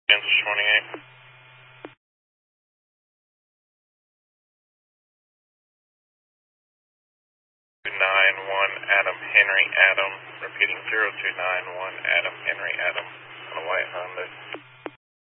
Kansas 28. 291 Adam Henry Adam, repeating 0291 Adam Henry Adam on a white Honda.